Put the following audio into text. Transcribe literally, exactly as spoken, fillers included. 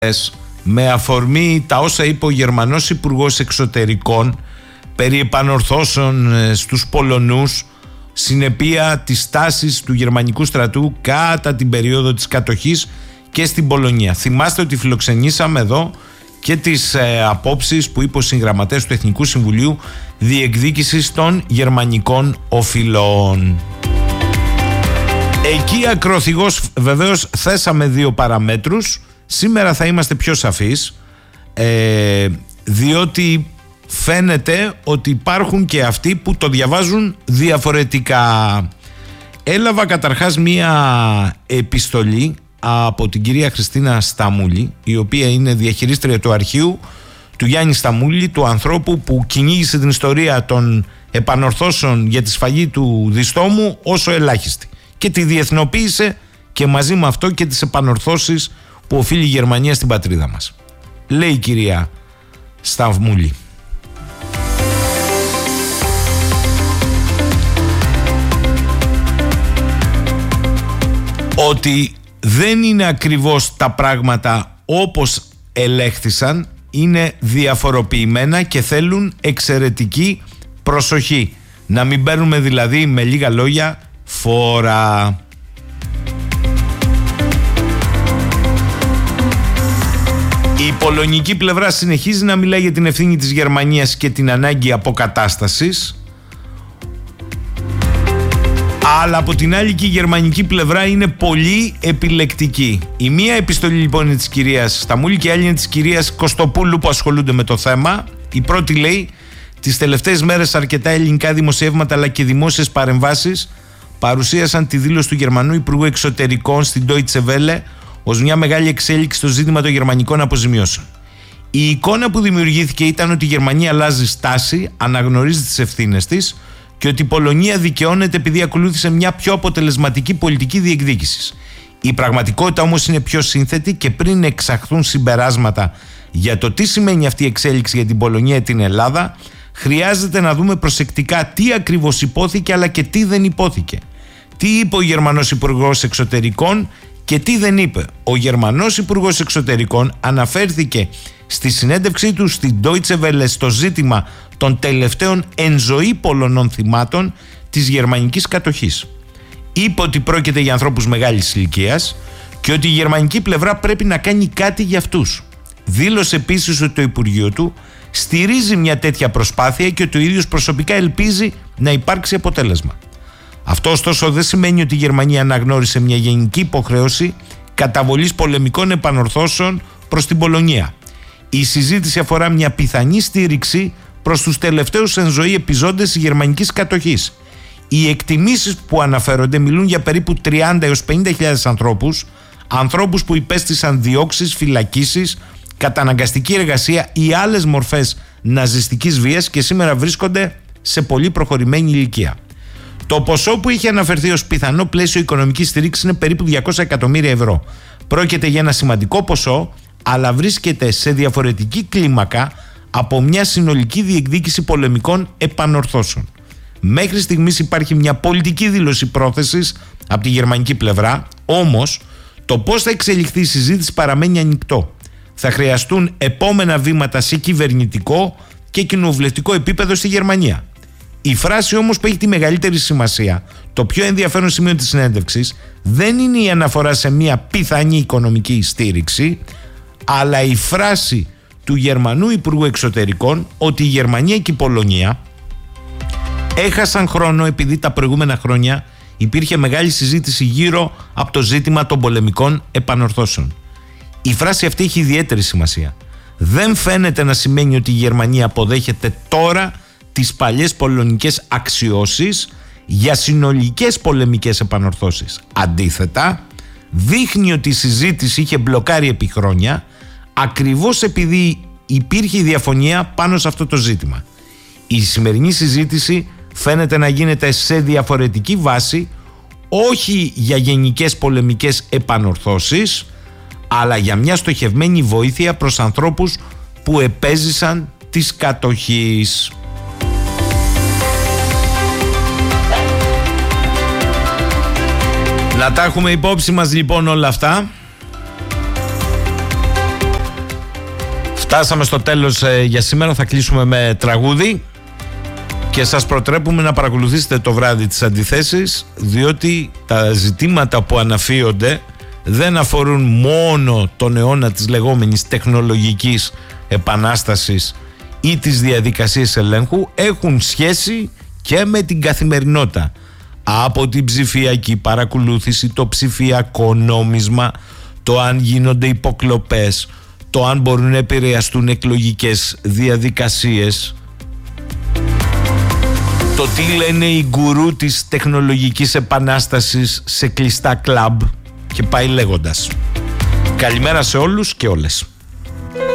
με αφορμή τα όσα είπε ο Γερμανός Υπουργός Εξωτερικών περί επανορθώσεων στους Πολωνούς, συνεπία της τάσης του γερμανικού στρατού κατά την περίοδο της κατοχής και στην Πολωνία. Θυμάστε ότι φιλοξενήσαμε εδώ και τις ε, απόψεις που είπε ο συγγραμματέας του Εθνικού Συμβουλίου Διεκδίκησης των Γερμανικών Οφειλών. Εκεί ακροθυγώς βεβαίως θέσαμε δύο παραμέτρους. Σήμερα θα είμαστε πιο σαφείς, ε, διότι φαίνεται ότι υπάρχουν και αυτοί που το διαβάζουν διαφορετικά. Έλαβα καταρχάς μία επιστολή από την κυρία Χριστίνα Σταμούλη, η οποία είναι διαχειρίστρια του αρχείου του Γιάννη Σταμούλη, του ανθρώπου που κυνήγησε την ιστορία των επανορθώσεων για τη σφαγή του Διστόμου όσο ελάχιστη και τη διεθνοποίησε, και μαζί με αυτό και τις επανορθώσεις που οφείλει η Γερμανία στην πατρίδα μας. Λέει η κυρία Σταμούλη: ότι δεν είναι ακριβώς τα πράγματα όπως ελέγχθησαν, είναι διαφοροποιημένα και θέλουν εξαιρετική προσοχή. Να μην παίρνουμε δηλαδή, με λίγα λόγια, φόρα. Η πολωνική πλευρά συνεχίζει να μιλάει για την ευθύνη της Γερμανίας και την ανάγκη αποκατάστασης, αλλά από την άλλη και η γερμανική πλευρά είναι πολύ επιλεκτική. Η μία επιστολή λοιπόν είναι της κυρίας Σταμούλη και η άλλη είναι της κυρίας Κωστοπούλου, που ασχολούνται με το θέμα. Η πρώτη λέει: τις τελευταίες μέρες αρκετά ελληνικά δημοσιεύματα αλλά και δημόσιες παρεμβάσεις παρουσίασαν τη δήλωση του Γερμανού Υπουργού Εξωτερικών στην Deutsche Welle ως μια μεγάλη εξέλιξη στο ζήτημα των γερμανικών αποζημιώσεων. Η εικόνα που δημιουργήθηκε ήταν ότι η Γερμανία αλλάζει στάση, αναγνωρίζει τις ευθύνες της και ότι η Πολωνία δικαιώνεται επειδή ακολούθησε μια πιο αποτελεσματική πολιτική διεκδίκησης. Η πραγματικότητα όμως είναι πιο σύνθετη και πριν εξαχθούν συμπεράσματα για το τι σημαίνει αυτή η εξέλιξη για την Πολωνία και την Ελλάδα, χρειάζεται να δούμε προσεκτικά τι ακριβώς υπόθηκε αλλά και τι δεν υπόθηκε. Τι είπε ο Γερμανός Υπουργός Εξωτερικών και τι δεν είπε. Ο Γερμανός Υπουργός Εξωτερικών αναφέρθηκε στη συνέντευξή του στην Deutsche Welle στο ζήτημα των τελευταίων εν ζωή Πολωνών θυμάτων της γερμανικής κατοχής. Είπε ότι πρόκειται για ανθρώπους μεγάλης ηλικίας και ότι η γερμανική πλευρά πρέπει να κάνει κάτι για αυτούς. Δήλωσε επίσης ότι το Υπουργείο του στηρίζει μια τέτοια προσπάθεια και ότι ο ίδιος προσωπικά ελπίζει να υπάρξει αποτέλεσμα. Αυτό ωστόσο δεν σημαίνει ότι η Γερμανία αναγνώρισε μια γενική υποχρέωση καταβολής πολεμικών επανορθώσεων προς την Πολωνία. Η συζήτηση αφορά μια πιθανή στήριξη προς τους τελευταίους εν ζωή επιζώντες της γερμανικής κατοχής. Οι εκτιμήσεις που αναφέρονται μιλούν για περίπου τριάντα έως πενήντα χιλιάδες ανθρώπους, ανθρώπους που υπέστησαν διώξεις, φυλακίσεις, καταναγκαστική εργασία ή άλλες μορφές ναζιστικής βίας και σήμερα βρίσκονται σε πολύ προχωρημένη ηλικία. Το ποσό που είχε αναφερθεί ως πιθανό πλαίσιο οικονομικής στήριξης είναι περίπου διακόσια εκατομμύρια ευρώ. Πρόκειται για ένα σημαντικό ποσό, αλλά βρίσκεται σε διαφορετική κλίμακα από μια συνολική διεκδίκηση πολεμικών επανορθώσεων. Μέχρι στιγμής υπάρχει μια πολιτική δήλωση πρόθεσης από τη γερμανική πλευρά, όμως το πώς θα εξελιχθεί η συζήτηση παραμένει ανοιχτό. Θα χρειαστούν επόμενα βήματα σε κυβερνητικό και κοινοβουλευτικό επίπεδο στη Γερμανία. Η φράση όμως που έχει τη μεγαλύτερη σημασία, το πιο ενδιαφέρον σημείο της συνέντευξης, δεν είναι η αναφορά σε μια πιθανή οικονομική στήριξη, αλλά η φράση του Γερμανού Υπουργού Εξωτερικών ότι η Γερμανία και η Πολωνία έχασαν χρόνο επειδή τα προηγούμενα χρόνια υπήρχε μεγάλη συζήτηση γύρω από το ζήτημα των πολεμικών επανορθώσεων. Η φράση αυτή έχει ιδιαίτερη σημασία. Δεν φαίνεται να σημαίνει ότι η Γερμανία αποδέχεται τώρα τις παλιές πολωνικές αξιώσεις για συνολικές πολεμικές επανορθώσεις. Αντίθετα, δείχνει ότι η συζήτηση είχε μπλοκάρει επί χρόνια ακριβώς επειδή υπήρχε διαφωνία πάνω σε αυτό το ζήτημα. Η σημερινή συζήτηση φαίνεται να γίνεται σε διαφορετική βάση, όχι για γενικές πολεμικές επανορθώσεις, αλλά για μια στοχευμένη βοήθεια προς ανθρώπους που επέζησαν της κατοχής. Να τα έχουμε υπόψη μας λοιπόν όλα αυτά. Φτάσαμε στο τέλος ε, για σήμερα. Θα κλείσουμε με τραγούδι και σας προτρέπουμε να παρακολουθήσετε το βράδυ τις αντιθέσεις, διότι τα ζητήματα που αναφύονται δεν αφορούν μόνο τον αιώνα της λεγόμενης τεχνολογικής επανάστασης ή τις διαδικασίες ελέγχου, έχουν σχέση και με την καθημερινότητα. Από την ψηφιακή παρακολούθηση, το ψηφιακό νόμισμα, το αν γίνονται υποκλοπές, το αν μπορούν να επηρεαστούν εκλογικές διαδικασίες, το τι λένε οι γκουρού της τεχνολογικής επανάστασης σε κλειστά κλαμπ και πάει λέγοντας. Καλημέρα σε όλους και όλες.